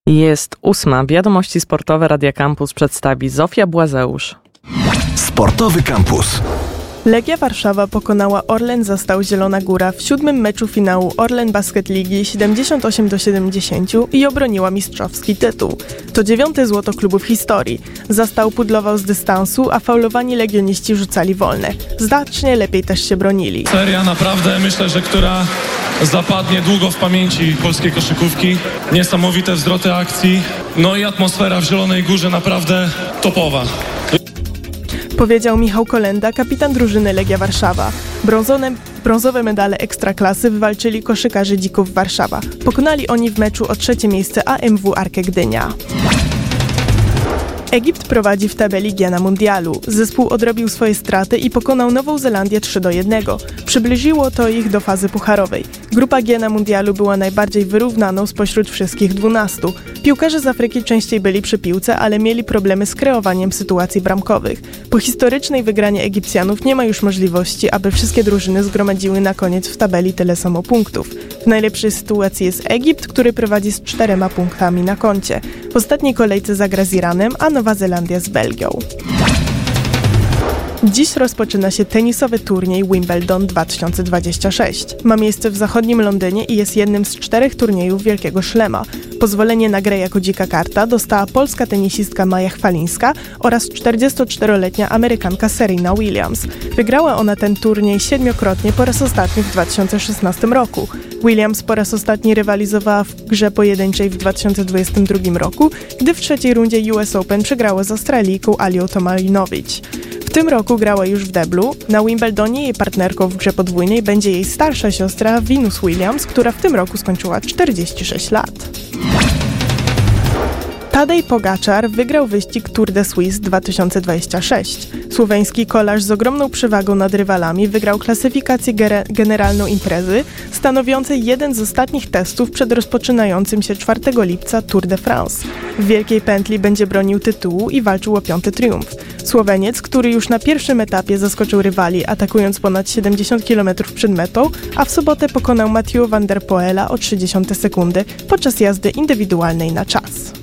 Jest 8. Wiadomości sportowe Radia Campus przedstawi Zofia Błazeusz. Sportowy Campus. Legia Warszawa pokonała Orlen Zastał Zielona Góra w 7. meczu finału Orlen Basket Ligi 78-70 i obroniła mistrzowski tytuł. To 9. złoto klubu w historii. Zastał pudlował z dystansu, a faulowani legioniści rzucali wolne. Znacznie lepiej też się bronili. Seria naprawdę, myślę, że która zapadnie długo w pamięci polskiej koszykówki. Niesamowite wzroty akcji, no i atmosfera w Zielonej Górze naprawdę topowa. Powiedział Michał Kolenda, kapitan drużyny Legia Warszawa. Brązowe medale Ekstraklasy wywalczyli koszykarze Dzików Warszawa. Pokonali oni w meczu o 3. miejsce AMW Arkę Gdynia. Egipt prowadzi w tabeli G na mundialu. Zespół odrobił swoje straty i pokonał Nową Zelandię 3-1. Przybliżyło to ich do fazy pucharowej. Grupa G na mundialu była najbardziej wyrównaną spośród wszystkich 12. Piłkarze z Afryki częściej byli przy piłce, ale mieli problemy z kreowaniem sytuacji bramkowych. Po historycznej wygranie Egipcjanów nie ma już możliwości, aby wszystkie drużyny zgromadziły na koniec w tabeli tyle samo punktów. W najlepszej sytuacji jest Egipt, który prowadzi z 4 punktami na koncie. W ostatniej kolejce zagra z Iranem, a Nowa Zelandia z Belgią. Dziś rozpoczyna się tenisowy turniej Wimbledon 2026. Ma miejsce w zachodnim Londynie i jest jednym z 4 turniejów Wielkiego Szlema. Pozwolenie na grę jako dzika karta dostała polska tenisistka Maja Chwalińska oraz 44-letnia Amerykanka Serena Williams. Wygrała ona ten turniej 7-krotnie po raz ostatni w 2016 roku. Williams po raz ostatni rywalizowała w grze pojedynczej w 2022 roku, gdy w trzeciej rundzie US Open przegrała z Australijką Alią Tomalinowicz. W tym roku grała już w deblu. Na Wimbledonie jej partnerką w grze podwójnej będzie jej starsza siostra Venus Williams, która w tym roku skończyła 46 lat. Tadej Pogačar wygrał wyścig Tour de Suisse 2026. Słoweński kolarz z ogromną przewagą nad rywalami wygrał klasyfikację generalną imprezy, stanowiącej jeden z ostatnich testów przed rozpoczynającym się 4 lipca Tour de France. W wielkiej pętli będzie bronił tytułu i walczył o 5. triumf. Słoweniec, który już na pierwszym etapie zaskoczył rywali, atakując ponad 70 km przed metą, a w sobotę pokonał Mathieu van der Poela o 30 sekundy podczas jazdy indywidualnej na czas.